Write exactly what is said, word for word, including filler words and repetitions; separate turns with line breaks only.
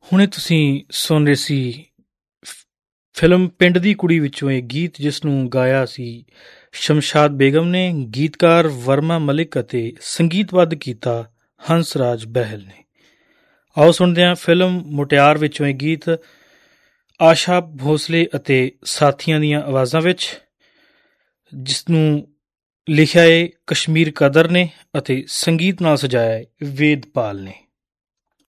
ਹੁਣੇ ਤੁਸੀਂ ਸੁਣ ਰਹੇ ਸੀ ਫਿਲਮ ਪਿੰਡ ਦੀ ਕੁੜੀ ਵਿੱਚੋਂ ਇਹ ਗੀਤ, ਜਿਸ ਨੂੰ ਗਾਇਆ ਸੀ ਸ਼ਮਸ਼ਾਦ ਬੇਗਮ ਨੇ। ਗੀਤਕਾਰ ਵਰਮਾ ਮਲਿਕ ਅਤੇ ਸੰਗੀਤਬੱਧ ਕੀਤਾ ਹੰਸਰਾਜ ਬਹਿਲ ਨੇ। ਆਓ ਸੁਣਦੇ ਹਾਂ ਫਿਲਮ ਮੁਟਿਆਰ ਵਿੱਚੋਂ ਇਹ ਗੀਤ ਆਸ਼ਾ ਭੋਸਲੇ ਅਤੇ ਸਾਥੀਆਂ ਦੀਆਂ ਆਵਾਜ਼ਾਂ ਵਿੱਚ, ਜਿਸ ਨੂੰ ਲਿਖਿਆ ਏ ਕਸ਼ਮੀਰ ਕਦਰ ਨੇ ਅਤੇ ਸੰਗੀਤ ਨਾਲ ਸਜਾਇਆ ਏ ਵੇਦਪਾਲ ਨੇ।